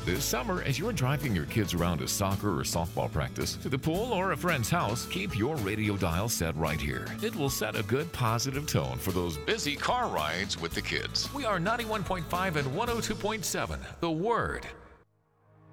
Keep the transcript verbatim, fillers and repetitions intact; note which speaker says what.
Speaker 1: This summer, as you're driving your kids around to soccer or softball practice, to the pool, or a friend's house, keep your radio dial set right here. It will set a good positive tone for those busy car rides with the kids. We are ninety-one point five and one oh two point seven, The Word.